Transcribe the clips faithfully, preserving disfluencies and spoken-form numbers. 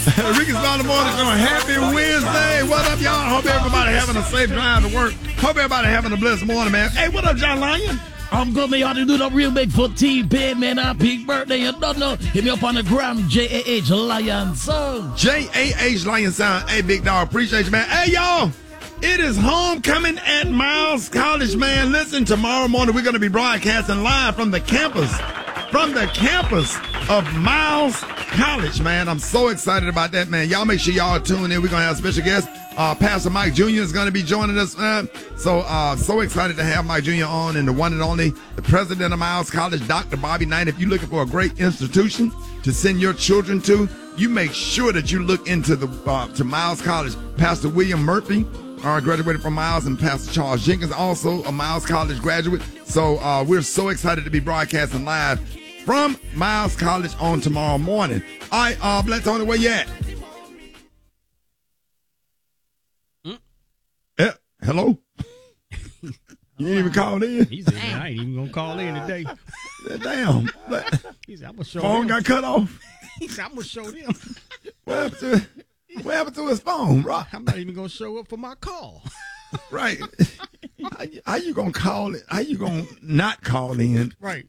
Ricky Smiley Morning Show. Happy Wednesday. What up, y'all? Hope everybody having a safe drive to work. Hope everybody having a blessed morning, man. Hey, what up, John Lyon? I'm good, man. Y'all to do the real big for T-Pen, man. I'm big birthday. You don't know. Hit me up on the gram, J A H Lion Sound. J A H Lion Sound. Hey, big dog. Appreciate you, man. Hey, y'all. It is homecoming at Miles College, man. Listen, tomorrow morning we're going to be broadcasting live from the campus, from the campus of Miles College, man. I'm so excited about that, man. Y'all make sure y'all tune in. We're going to have special guests. Uh, Pastor Mike Junior is going to be joining us. Uh, so, uh, so excited to have Mike Junior on, and the one and only, the president of Miles College, Doctor Bobby Knight. If you're looking for a great institution to send your children to, you make sure that you look into the uh, to Miles College. Pastor William Murphy uh, graduated from Miles, and Pastor Charles Jenkins, also a Miles College graduate. So uh, we're so excited to be broadcasting live from Miles College on tomorrow morning. All right, uh, Black Tony, where you at? Yeah, hello? You didn't even call in? He said, I ain't even going to call in today. Damn. He said, I'm going to show phone them. got cut off? He said, I'm going to show them. What happened to, what happened to his phone, bro? I'm not even going to show up for my call. Right. How, you- how you going to call it? How you going to not call in? Right.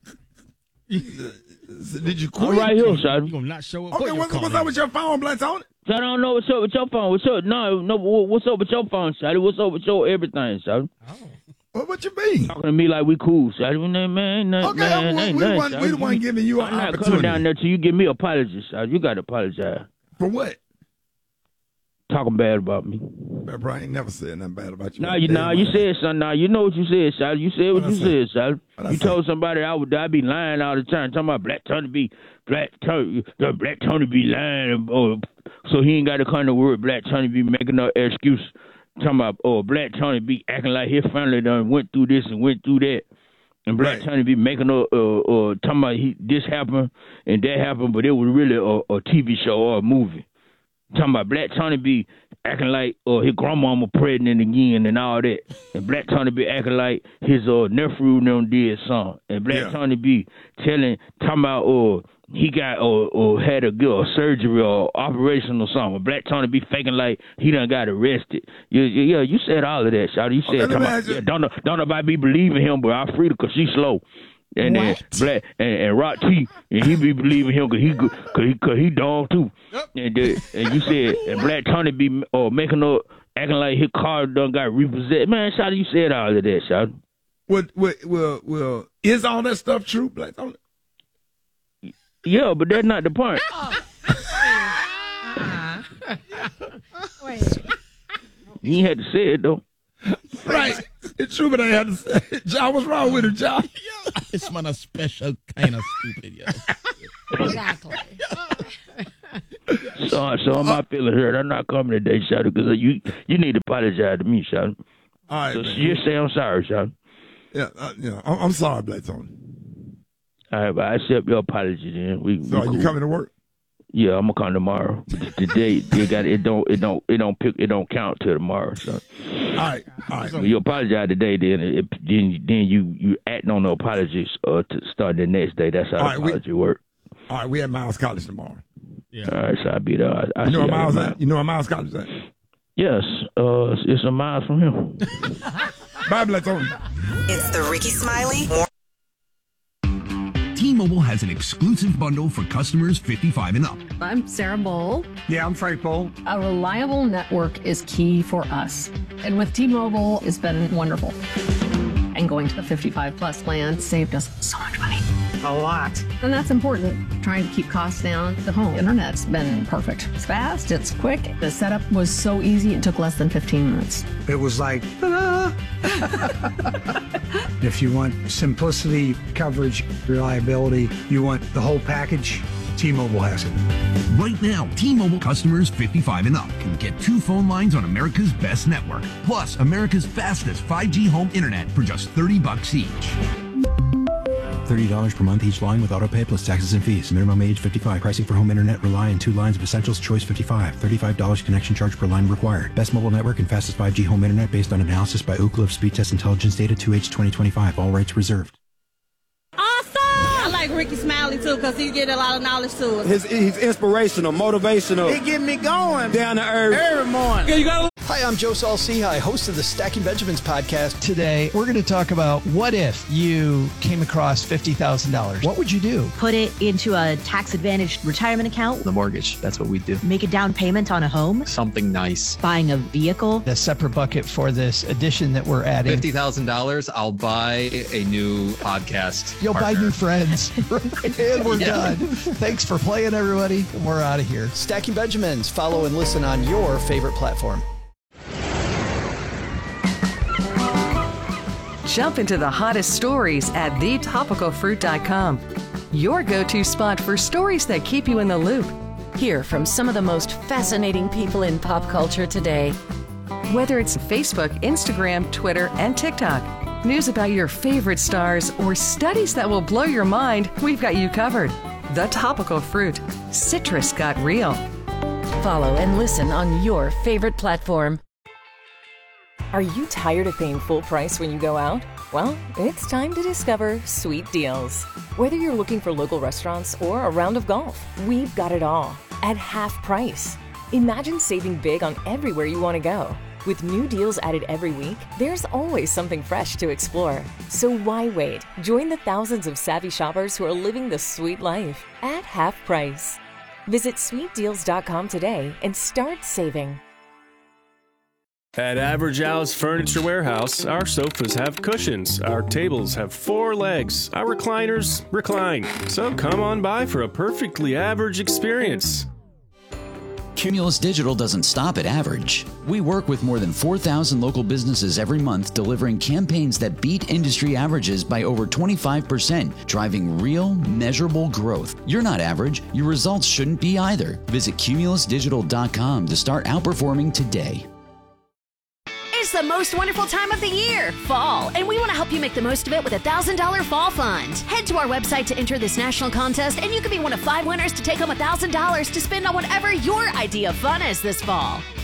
Did you quit? I'm right here, son. You going to not show up for Okay, your what's, call what's in. up with your phone, Black Tony? So I don't know what's up with your phone. What's up? No, no. What's up with your phone, son? What's up with your everything, son? Oh. What, what you mean? Talking to me like we cool, son. Man, man, Okay, man, we, ain't we, nothing, want, son. we the one giving you an I'm not coming opportunity. down there till you give me apologies, son. You got to apologize. For what? Talking bad about me. Bro, I ain't never said nothing bad about you. Nah, you, nah, you said something. Nah, you know what you said, son. You said what What'd you I say? said, son. What'd I You say? told somebody I would I be lying all the time. Talking about Black Tony be Black Tony, the Black Tony be lying, or so he ain't got to come to work. Black Tony be making no excuse. Talking about oh Black Tony be acting like his family done went through this and went through that. And Black Right. Tony be making a, uh, uh, talking about he, this happened and that happened, but it was really a, a T V show or a movie. Talking about Black Tony be acting like uh, his grandmama pregnant again and all that. And Black Tony be acting like his uh, nephew them did something. And Black Yeah. Tony be telling, talking about uh, he got or uh, uh, had a, a surgery or operation or something. Black Tony be faking like he done got arrested. Yeah, yeah, yeah, you said all of that, Shawty. You said, Okay, let talking me about, ask you- yeah, don't, know, don't nobody be believing him, but I free because she's slow. And then What? Black and, and Rock T, and he be believing him because he go- cause he cause he dog too. And the, and you said and Black Tony be uh, making up acting like his car done got repossessed. Man, Shawty, you said all of that, Shawty. What, what, well, well, is all that stuff true, Black Tony? Yeah, but that's not the point. Wait. You ain't had to say it though. Right. It's true, but I had to say it. John, what's wrong with it, John? This man a special kind of stupid, yo. Exactly. So, so I'm not feeling hurt. I'm not coming today, Shawty, because you you need to apologize to me, Shawty. All right, So man. just say I'm sorry, Shawty. Yeah, uh, yeah. I'm, I'm sorry, Black Tony. All right, but I accept your apology then. We, So we are you cool. coming to work? Yeah, I'm gonna come tomorrow. Today, they got it. Don't it don't it don't pick it don't count till tomorrow. So All right, all right. when you apologize today, then it, then then you you acting on the apologies uh, to start the next day. That's how All the right, we- apology work. All right, we at Miles College tomorrow. All right, so I'll be there. I, I You know see where y'all Miles tomorrow. at? You know where Miles College at? Yes, uh, it's, it's a mile from here. Bye, Black Tony. It's the Ricky Smiley Morning. T-Mobile has an exclusive bundle for customers fifty-five and up. I'm Sarah Bowl. Yeah, I'm Frank Bowl. A reliable network is key for us. And with T-Mobile, it's been wonderful. And going to the fifty-five plus plan saved us so much money. A lot. And that's important. Trying to keep costs down. The home internet's been perfect. It's fast, it's quick. The setup was so easy, it took less than fifteen minutes. It was like, ta-da! If you want simplicity, coverage, reliability, you want the whole package, T-Mobile has it. Right now, T-Mobile customers fifty-five and up can get two phone lines on America's best network, plus America's fastest five G home internet for just thirty bucks each. thirty dollars per month each line with autopay plus taxes and fees. Minimum age fifty-five. Pricing for home internet rely on two lines of Essentials Choice fifty-five. thirty-five dollars connection charge per line required. Best mobile network and fastest five G home internet based on analysis by Ookla of Speed Test Intelligence Data two H twenty twenty-five. All rights reserved. Awesome! I like Ricky Smiley too. too, because he get a lot of knowledge to us. His, he's inspirational, motivational. He get me going. Down to earth. Every morning. Okay, you got Hi, I'm Joe Saul-Sehy, host of the Stacking Benjamins podcast. Today, we're going to talk about what if you came across fifty thousand dollars. What would you do? Put it into a tax-advantaged retirement account. The mortgage. That's what we do. Make a down payment on a home. Something nice. Buying a vehicle. A separate bucket for this addition that we're adding. fifty thousand dollars, I'll buy a new podcast. You'll partner. buy new friends. And we're Yeah. done. Thanks for playing, everybody. And we're out of here. Stacking Benjamins. Follow and listen on your favorite platform. Jump into the hottest stories at the topical fruit dot com. Your go-to spot for stories that keep you in the loop. Hear from some of the most fascinating people in pop culture today. Whether it's Facebook, Instagram, Twitter, and TikTok, news about your favorite stars, or studies that will blow your mind, we've got you covered. The Topical Fruit. Citrus got real. Follow and listen on your favorite platform. Are you tired of paying full price when you go out? Well, it's time to discover Sweet Deals. Whether you're looking for local restaurants or a round of golf, we've got it all at half price. Imagine saving big on everywhere you want to go. With new deals added every week, there's always something fresh to explore. So why wait? Join the thousands of savvy shoppers who are living the sweet life at half price. Visit sweet deals dot com today and start saving. At Average Al's Furniture Warehouse, our sofas have cushions, our tables have four legs, our recliners recline. So come on by for a perfectly average experience. Cumulus Digital doesn't stop at average. We work with more than four thousand local businesses every month, delivering campaigns that beat industry averages by over twenty-five percent, driving real, measurable growth. You're not average. Your results shouldn't be either. Visit cumulus digital dot com to start outperforming today. It's the most wonderful time of the year, fall, and we want to help you make the most of it with a one thousand dollars Fall Fund. Head to our website to enter this national contest, and you could be one of five winners to take home one thousand dollars to spend on whatever your idea of fun is this fall.